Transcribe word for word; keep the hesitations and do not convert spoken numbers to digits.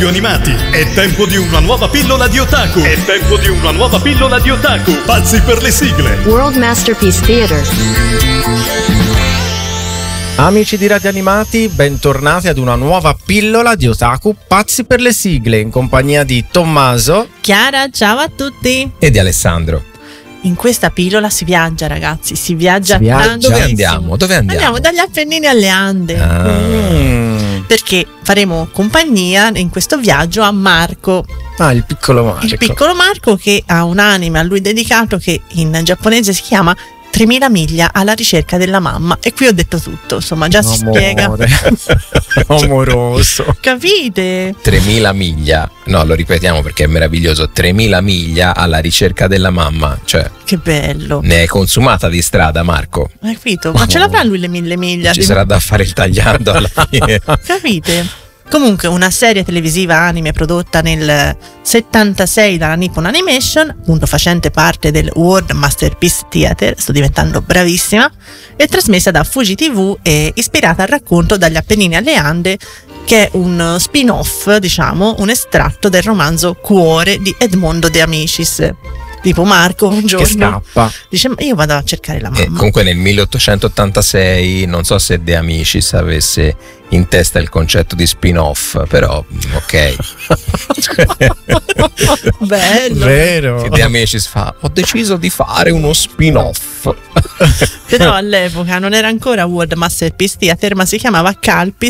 Radio Animati. È tempo di una nuova pillola di otaku. È tempo di una nuova pillola di otaku. Pazzi per le sigle. World Masterpiece Theater. Amici di Radio Animati, bentornati ad una nuova pillola di otaku pazzi per le sigle, in compagnia di Tommaso, Chiara, ciao a tutti. E di Alessandro. In questa pillola si viaggia, ragazzi, si viaggia, Si viaggia. tantissimo. Dove andiamo? Dove andiamo? Andiamo dagli Appennini alle Ande. Ah. mm. Perché faremo compagnia in questo viaggio a Marco, ah, il piccolo Marco. il piccolo Marco, che ha un anime a lui dedicato che in giapponese si chiama tremila miglia alla ricerca della mamma. E qui ho detto tutto, insomma, già si Amore. spiega. Amoroso. Capite? tremila miglia. No, lo ripetiamo perché è meraviglioso. tremila miglia alla ricerca della mamma. Cioè, Che bello. ne è consumata di strada, Marco. Hai capito? Ma ce l'avrà lui le mille miglia? Ci Di- sarà da fare il tagliando alla fine. Capite? Comunque una serie televisiva anime prodotta nel settantasei dalla Nippon Animation, appunto facente parte del World Masterpiece Theater, sto diventando bravissima, e trasmessa da Fuji T V e ispirata al racconto Dagli Appennini alle Ande, che è un spin-off, diciamo, un estratto del romanzo Cuore di Edmondo De Amicis. Tipo Marco un Che giorno scappa. dice: ma io vado a cercare la E mamma. comunque nel milleottocentottantasei non so se De Amicis avesse in testa il concetto di spin-off, però ok. Bello. Vero. Che De Amicis fa: ho deciso di fare uno spin-off. Però all'epoca non era ancora World Masterpiece Theater, ma si chiamava Calpis